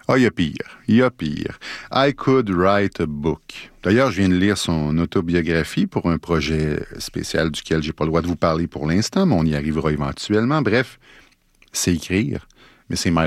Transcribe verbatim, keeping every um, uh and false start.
Ah, il y a pire. Il y a pire. I could write a book. D'ailleurs, je viens de lire son autobiographie pour un projet spécial duquel je n'ai pas le droit de vous parler pour l'instant, mais on y arrivera éventuellement. Bref, c'est écrire, mais c'est